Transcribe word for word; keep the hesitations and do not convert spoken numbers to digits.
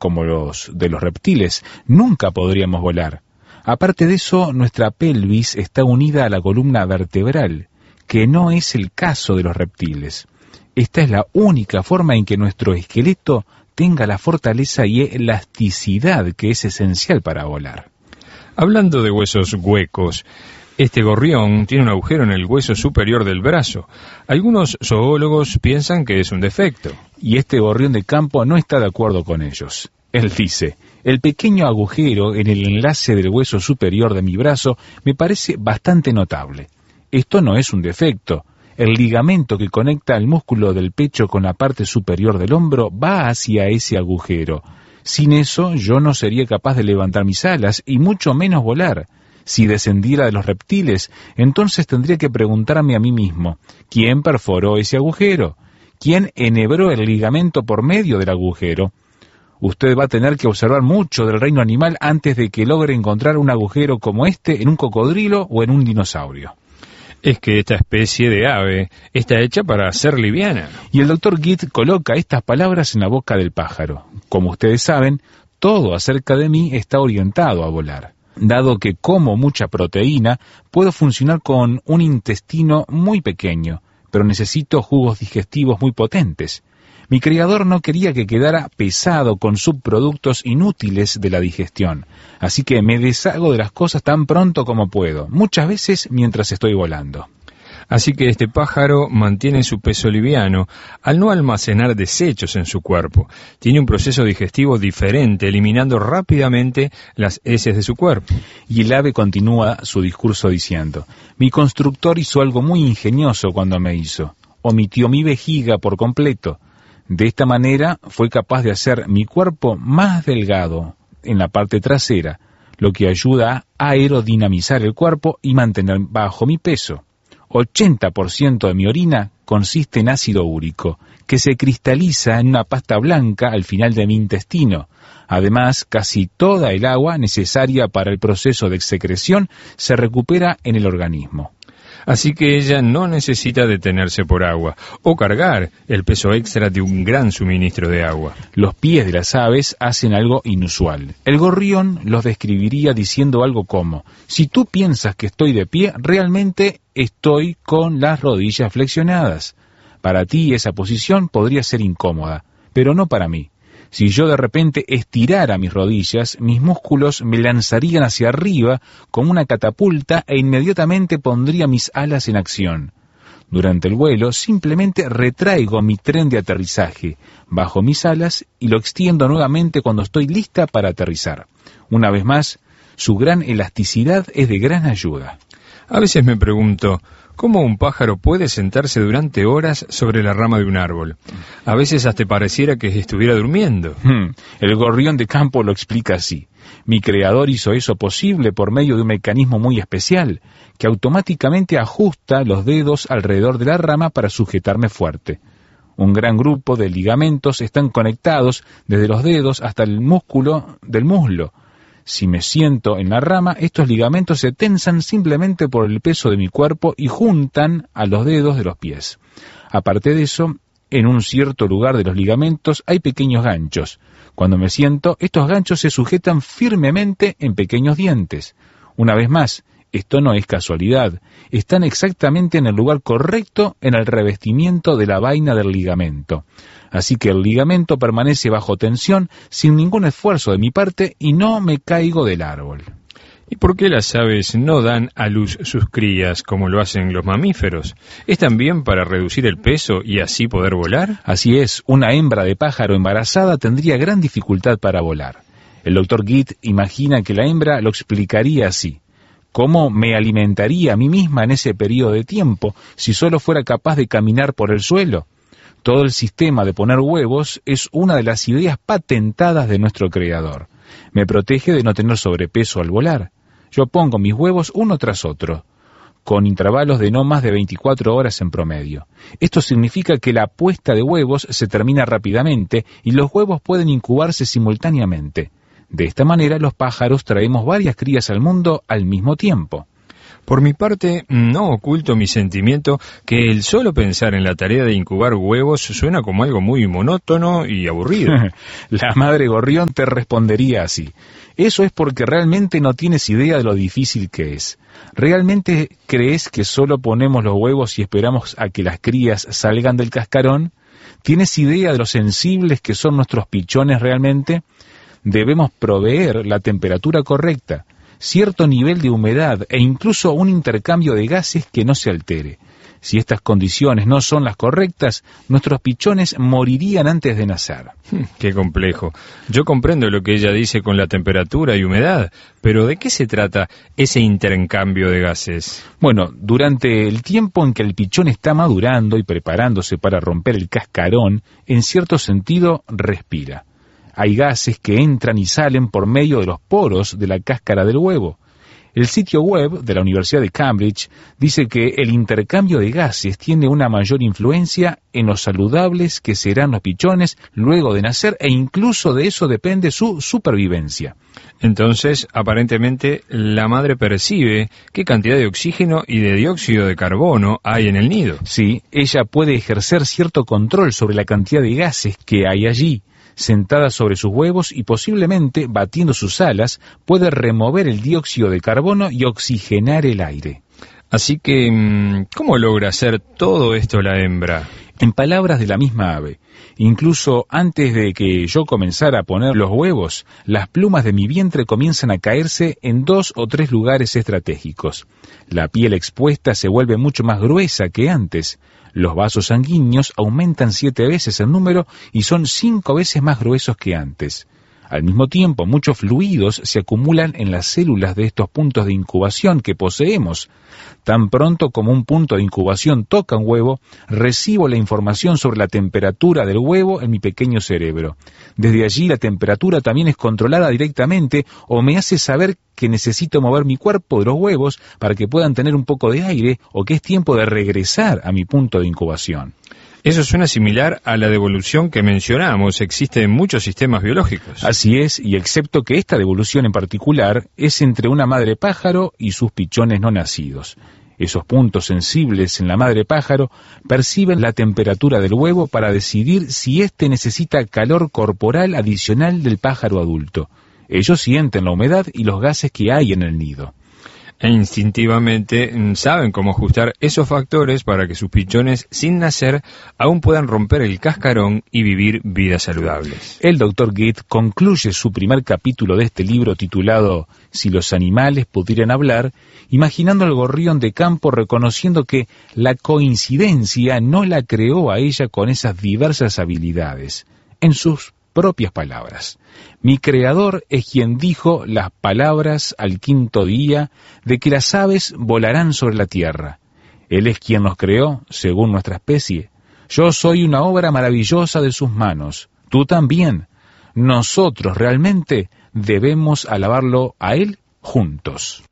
como los de los reptiles, nunca podríamos volar. Aparte de eso, nuestra pelvis está unida a la columna vertebral, que no es el caso de los reptiles. Esta es la única forma en que nuestro esqueleto tenga la fortaleza y elasticidad que es esencial para volar. Hablando de huesos huecos, este gorrión tiene un agujero en el hueso superior del brazo. Algunos zoólogos piensan que es un defecto. Y este gorrión de campo no está de acuerdo con ellos. Él dice: el pequeño agujero en el enlace del hueso superior de mi brazo me parece bastante notable. Esto no es un defecto. El ligamento que conecta el músculo del pecho con la parte superior del hombro va hacia ese agujero. Sin eso, yo no sería capaz de levantar mis alas y mucho menos volar. Si descendiera de los reptiles, entonces tendría que preguntarme a mí mismo: ¿quién perforó ese agujero? ¿Quién enhebró el ligamento por medio del agujero? Usted va a tener que observar mucho del reino animal antes de que logre encontrar un agujero como este en un cocodrilo o en un dinosaurio. Es que esta especie de ave está hecha para ser liviana. Y el doctor Gitt coloca estas palabras en la boca del pájaro. Como ustedes saben, todo acerca de mí está orientado a volar. Dado que como mucha proteína, puedo funcionar con un intestino muy pequeño, pero necesito jugos digestivos muy potentes. Mi creador no quería que quedara pesado con subproductos inútiles de la digestión, así que me deshago de las cosas tan pronto como puedo, muchas veces mientras estoy volando. Así que este pájaro mantiene su peso liviano al no almacenar desechos en su cuerpo. Tiene un proceso digestivo diferente, eliminando rápidamente las heces de su cuerpo. Y el ave continúa su discurso diciendo: mi constructor hizo algo muy ingenioso cuando me hizo. Omitió mi vejiga por completo. De esta manera fue capaz de hacer mi cuerpo más delgado en la parte trasera, lo que ayuda a aerodinamizar el cuerpo y mantener bajo mi peso. ochenta por ciento de mi orina consiste en ácido úrico, que se cristaliza en una pasta blanca al final de mi intestino. Además, casi toda el agua necesaria para el proceso de excreción se recupera en el organismo. Así que ella no necesita detenerse por agua o cargar el peso extra de un gran suministro de agua. Los pies de las aves hacen algo inusual. El gorrión los describiría diciendo algo como: si tú piensas que estoy de pie, realmente estoy con las rodillas flexionadas. Para ti esa posición podría ser incómoda, pero no para mí. Si yo de repente estirara mis rodillas, mis músculos me lanzarían hacia arriba como una catapulta e inmediatamente pondría mis alas en acción. Durante el vuelo simplemente retraigo mi tren de aterrizaje, bajo mis alas y lo extiendo nuevamente cuando estoy lista para aterrizar. Una vez más, su gran elasticidad es de gran ayuda. A veces me pregunto, ¿cómo un pájaro puede sentarse durante horas sobre la rama de un árbol? A veces hasta pareciera que estuviera durmiendo. Hmm. El gorrión de campo lo explica así: mi creador hizo eso posible por medio de un mecanismo muy especial, que automáticamente ajusta los dedos alrededor de la rama para sujetarme fuerte. Un gran grupo de ligamentos están conectados desde los dedos hasta el músculo del muslo. Si me siento en la rama, estos ligamentos se tensan simplemente por el peso de mi cuerpo y juntan a los dedos de los pies. Aparte de eso, en un cierto lugar de los ligamentos hay pequeños ganchos. Cuando me siento, estos ganchos se sujetan firmemente en pequeños dientes. Una vez más, esto no es casualidad. Están exactamente en el lugar correcto en el revestimiento de la vaina del ligamento. Así que el ligamento permanece bajo tensión sin ningún esfuerzo de mi parte y no me caigo del árbol. ¿Y por qué las aves no dan a luz sus crías como lo hacen los mamíferos? ¿Es también para reducir el peso y así poder volar? Así es, una hembra de pájaro embarazada tendría gran dificultad para volar. El doctor Gitt imagina que la hembra lo explicaría así: ¿cómo me alimentaría a mí misma en ese periodo de tiempo si solo fuera capaz de caminar por el suelo? Todo el sistema de poner huevos es una de las ideas patentadas de nuestro creador. Me protege de no tener sobrepeso al volar. Yo pongo mis huevos uno tras otro, con intervalos de no más de veinticuatro horas en promedio. Esto significa que la puesta de huevos se termina rápidamente y los huevos pueden incubarse simultáneamente. De esta manera los pájaros traemos varias crías al mundo al mismo tiempo. Por mi parte, no oculto mi sentimiento que el solo pensar en la tarea de incubar huevos suena como algo muy monótono y aburrido. La madre gorrión te respondería así: eso es porque realmente no tienes idea de lo difícil que es. ¿Realmente crees que solo ponemos los huevos y esperamos a que las crías salgan del cascarón? ¿Tienes idea de lo sensibles que son nuestros pichones realmente? Debemos proveer la temperatura correcta, cierto nivel de humedad e incluso un intercambio de gases que no se altere. Si estas condiciones no son las correctas, nuestros pichones morirían antes de nacer. Qué complejo. Yo comprendo lo que ella dice con la temperatura y humedad, pero ¿de qué se trata ese intercambio de gases? Bueno, durante el tiempo en que el pichón está madurando y preparándose para romper el cascarón, en cierto sentido respira. Hay gases que entran y salen por medio de los poros de la cáscara del huevo. El sitio web de la Universidad de Cambridge dice que el intercambio de gases tiene una mayor influencia en los saludables que serán los pichones luego de nacer, e incluso de eso depende su supervivencia. Entonces, aparentemente, la madre percibe qué cantidad de oxígeno y de dióxido de carbono hay en el nido. Sí, ella puede ejercer cierto control sobre la cantidad de gases que hay allí. Sentada sobre sus huevos y posiblemente, batiendo sus alas, puede remover el dióxido de carbono y oxigenar el aire. Así que, ¿cómo logra hacer todo esto la hembra? En palabras de la misma ave: incluso antes de que yo comenzara a poner los huevos, las plumas de mi vientre comienzan a caerse en dos o tres lugares estratégicos. La piel expuesta se vuelve mucho más gruesa que antes. Los vasos sanguíneos aumentan siete veces en número y son cinco veces más gruesos que antes. Al mismo tiempo, muchos fluidos se acumulan en las células de estos puntos de incubación que poseemos. Tan pronto como un punto de incubación toca un huevo, recibo la información sobre la temperatura del huevo en mi pequeño cerebro. Desde allí la temperatura también es controlada directamente o me hace saber que necesito mover mi cuerpo de los huevos para que puedan tener un poco de aire o que es tiempo de regresar a mi punto de incubación. Eso suena similar a la devolución que mencionamos, existe en muchos sistemas biológicos. Así es, y excepto que esta devolución en particular es entre una madre pájaro y sus pichones no nacidos. Esos puntos sensibles en la madre pájaro perciben la temperatura del huevo para decidir si éste necesita calor corporal adicional del pájaro adulto. Ellos sienten la humedad y los gases que hay en el nido. E instintivamente saben cómo ajustar esos factores para que sus pichones, sin nacer, aún puedan romper el cascarón y vivir vidas saludables. El doctor Gitt concluye su primer capítulo de este libro titulado Si los animales pudieran hablar, imaginando al gorrión de campo reconociendo que la coincidencia no la creó a ella con esas diversas habilidades. En sus propias palabras: mi creador es quien dijo las palabras al quinto día de que las aves volarán sobre la tierra. Él es quien nos creó, según nuestra especie. Yo soy una obra maravillosa de sus manos. Tú también. Nosotros realmente debemos alabarlo a él juntos.